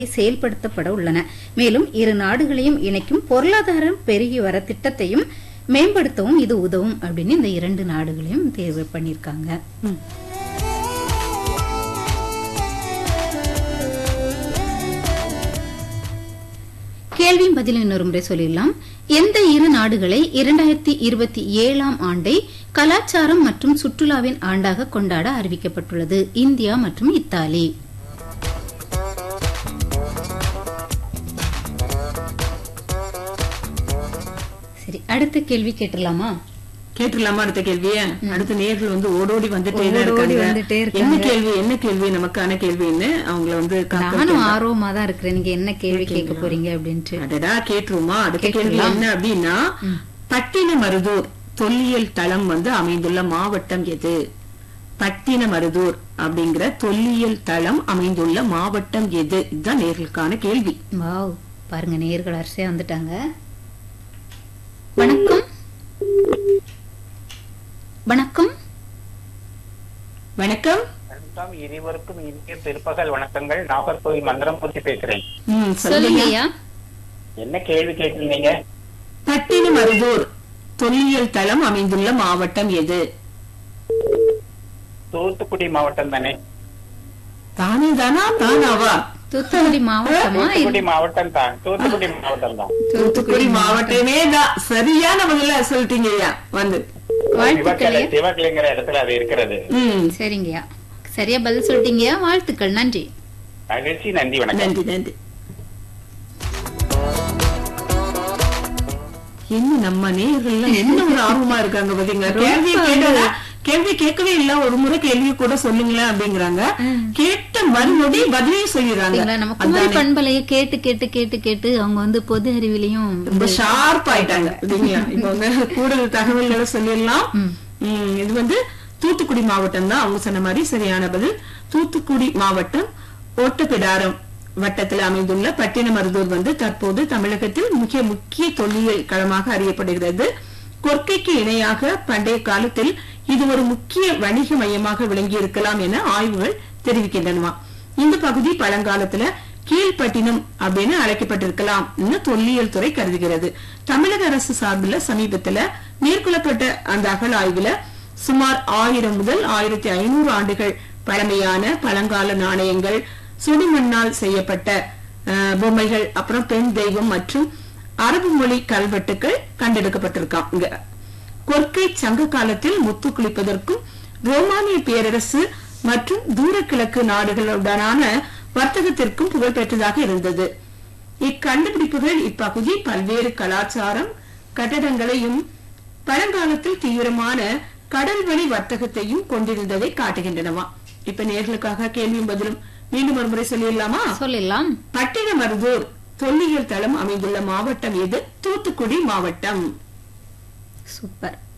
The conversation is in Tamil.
செயல்படுத்தப்பட உள்ளன. மேலும் இரு நாடுகளையும் இணைக்கும் பொருளாதாரம் பெருகி வர திட்டத்தையும் மேம்படுத்தவும் இது உதவும் அப்படின்னு இந்த இரண்டு நாடுகளையும் தேர்வு பண்ணிருக்காங்க. கேள்வியும் பதிலும் இன்னொரு முறை சொல்லிடலாம். எந்த இரு நாடுகளை 2027ஆம் ஆண்டை கலாச்சாரம் மற்றும் சுற்றுலாவின் ஆண்டாக கொண்டாட அறிவிக்கப்பட்டுள்ளது? இந்தியா மற்றும் இத்தாலி. சரி, அடுத்த கேள்வி கேட்டுடலாமா? அடுத்த கேள்விய அடுத்த நேர்கள் வந்து ஓடோடி வந்துட்டே இருக்காங்க. என்ன கேள்வி நமக்கான கேள்வின்னு அவங்கள நானும் ஆர்வமா தான் இருக்கிறேன். நீங்க என்ன கேள்வி கேட்க போறீங்க அப்படின்ட்டு. அடடா கேட்டுருமா? அடுத்த கேள்வி என்ன அப்படின்னா, பட்டினமருதூர் தொல்லியல் தளம் அமைந்துள்ள மாவட்டம் எது? பட்டினமருதூர் அப்படிங்கிற தொல்லியல் தளம் அமைந்துள்ள மாவட்டம் எது? இதுதான் நேர்களுக்கான கேள்வி. வாவ், பாருங்க நேர்கள் அரசே வந்துட்டாங்க. வணக்கம். வணக்கம். வணக்கம். இருவருக்கும் இனிய பிற்பகல் வணக்கங்கள். நாகர்கோவில் மந்திரமூர்த்தி பேசுறேன். சொல்லுங்கய்யா. என்ன கேள்வி கேட்டிருந்தீங்க? பட்டினமருதூர் தொல்லியல் தளம் அமைந்துள்ள மாவட்டம் எது? தூத்துக்குடி மாவட்டம் தானே? தானே தானா தானாவா? தூத்துக்குடி மாவட்டமா? தூத்துக்குடி மாவட்டம் தான். தூத்துக்குடி மாவட்டம் தான். தூத்துக்குடி மாவட்டமே தான். சரியான பதில சொல்லிட்டீங்கய்யா. சிவகலைங்கிற இடத்துல அது இருக்கிறது. சரிங்கய்யா, சரியா பதில் சொல்லிட்டீங்கய்யா. வாழ்த்துக்கள். நன்றி. மகிழ்ச்சி. நன்றி. வணக்கம். நன்றி நன்றி. என்ன நம்ம நேயர்கள் என்ன ஒரு ஆர்வமா இருக்காங்க பாத்தீங்களா? கேள்வி கேட்கவே இல்ல, ஒரு முறை கேள்வி கூட சொல்லுங்களேன் அப்படிங்கிறாங்க. கேட்ட மறுபடி பதிலே சொல்லிடுறாங்க. நம்ம குமரி பண்பலைய கேட்டு கேட்டு கேட்டு கேட்டு அவங்க பொது அறிவிலையும் ரொம்ப ஷார்ப் ஆயிட்டாங்க. இப்ப கூடுதல் தகவல்களை சொல்லிடலாம். இது தூத்துக்குடி மாவட்டம் தான். அவங்க சொன்ன மாதிரி சரியான பதில். தூத்துக்குடி மாவட்டம் ஓட்டப்பிடாரம் வட்டத்தில் அமைந்துள்ள பட்டினமருதூர் தற்போது தமிழகத்தில் முக்கிய தொல்லியல் களமாக அறியப்படுகிறது. கொற்கைக்கு இணையாக பண்டைய காலத்தில் இது ஒரு முக்கிய வணிக மையமாக விளங்கி இருக்கலாம் என ஆய்வுகள் தெரிவிக்கின்றன. இந்த பகுதி பழங்காலத்துல கீழ்பட்டினம் அப்படின்னு அழைக்கப்பட்டிருக்கலாம் தொல்லியல் துறை கருதுகிறது. தமிழக அரசு சார்பில் சமீபத்துல மேற்கொள்ளப்பட்ட அந்த அகழ் ஆய்வுல சுமார் 1000 முதல் 1500 ஆண்டுகள் பழமையான பழங்கால நாணயங்கள், சுடுமண்ணால் செய்யப்பட்ட பொம்மைகள், அப்புறம் பெண் தெய்வம் மற்றும் அரபு மொழி கல்வெட்டுகள் கண்டெடுக்கப்பட்டிருக்காங்க. கொற்கை சங்க காலத்தில் முத்து குளிப்பதற்கும் ரோமானிய பேரரசு மற்றும் தூர கிழக்கு நாடுகளுடனான வர்த்தகத்திற்கும் புகழ்பெற்றதாக இருந்தது. இக்கண்டுபிடிப்புகள் இப்பகுதி பல்வேறு கலாச்சாரம், கட்டடங்களையும் பழங்காலத்தில் தீவிரமான கடல்வழி வர்த்தகத்தையும் கொண்டிருந்ததை காட்டுகின்றனவா? இப்ப நேர்களுக்காக கேள்வியும் பதிலும் மீண்டும் ஒரு முறை சொல்லிடலாமா? சொல்லலாம். பட்டினமருதூர் தொல்லியல் தளம் அமைந்துள்ள மாவட்டம் எது? தூத்துக்குடி மாவட்டம். சூப்பர்.